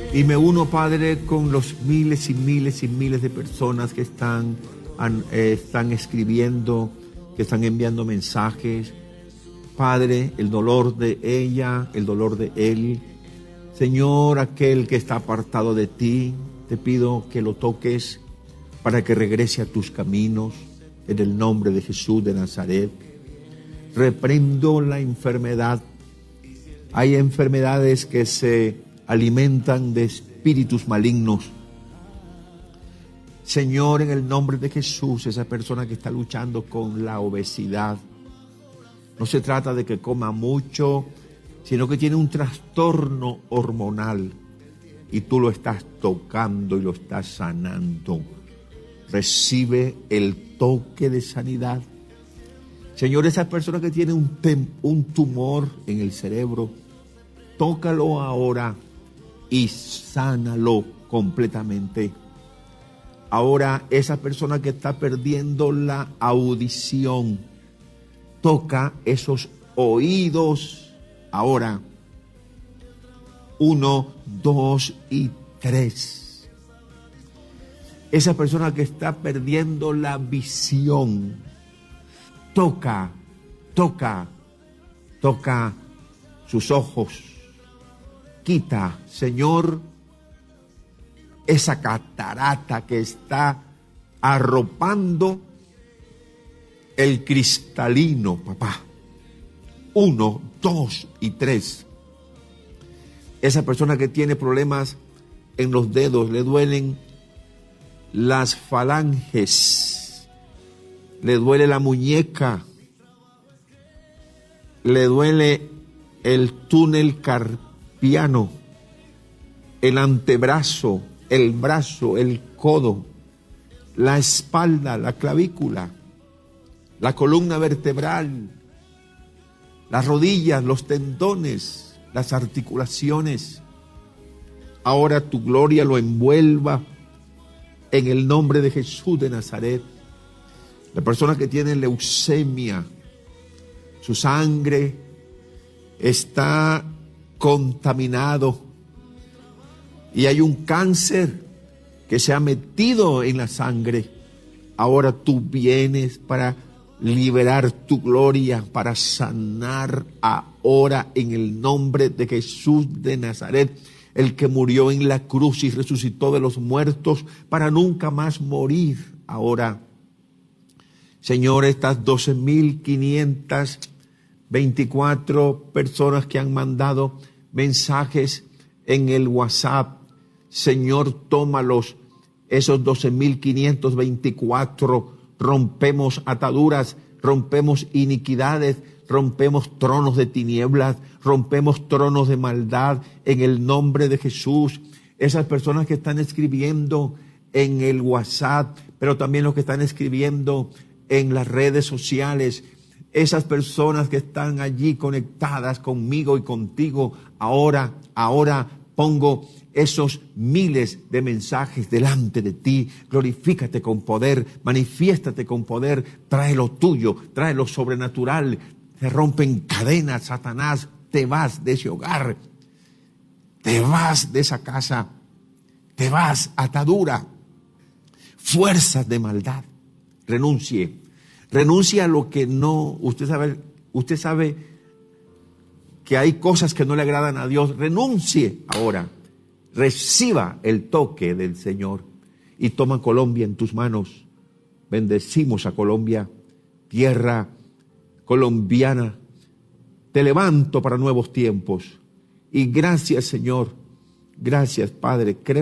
Y me uno, Padre, con los miles y miles y miles de personas que están escribiendo, que están enviando mensajes. Padre, el dolor de ella, el dolor de él. Señor, aquel que está apartado de ti, te pido que lo toques para que regrese a tus caminos, en el nombre de Jesús de Nazaret. Reprendo la enfermedad. Hay enfermedades que se alimentan de espíritus malignos. Señor, en el nombre de Jesús, esa persona que está luchando con la obesidad, no se trata de que coma mucho, sino que tiene un trastorno hormonal y tú lo estás tocando y lo estás sanando. Recibe el toque de sanidad. Señor, esa persona que tiene un tumor en el cerebro, tócalo ahora y sánalo completamente. Ahora, esa persona que está perdiendo la audición, toca esos oídos ahora. 1, 2 y 3. Esa persona que está perdiendo la visión, toca sus ojos. Quita, Señor, esa catarata que está arropando el cristalino, papá. 1, 2 y 3. Esa persona que tiene problemas en los dedos, le duelen las falanges, le duele la muñeca, le duele el túnel carpiano, el antebrazo, el brazo, el codo, la espalda, la clavícula, la columna vertebral, las rodillas, los tendones, las articulaciones. Ahora tu gloria lo envuelva en el nombre de Jesús de Nazaret. La persona que tiene leucemia, su sangre está contaminado y hay un cáncer que se ha metido en la sangre. Ahora tú vienes para liberar tu gloria, para sanar ahora en el nombre de Jesús de Nazaret, el que murió en la cruz y resucitó de los muertos para nunca más morir. Ahora, Señor, estas 12,524 personas que han mandado mensajes en el WhatsApp, Señor, tómalos, esos 12,524, rompemos ataduras, rompemos iniquidades, rompemos tronos de tinieblas, rompemos tronos de maldad en el nombre de Jesús. Esas personas que están escribiendo en el WhatsApp, pero también los que están escribiendo en las redes sociales, esas personas que están allí conectadas conmigo y contigo, ahora pongo esos miles de mensajes delante de ti. Glorifícate con poder, manifiéstate con poder, trae lo tuyo, trae lo sobrenatural. Se rompen cadenas, Satanás, te vas de ese hogar, te vas de esa casa, te vas, atadura, fuerzas de maldad. Renuncie a lo que no, usted sabe que hay cosas que no le agradan a Dios. Renuncie ahora. Reciba el toque del Señor y toma Colombia en tus manos. Bendecimos a Colombia, tierra colombiana. Te levanto para nuevos tiempos. Y gracias, Señor. Gracias, Padre.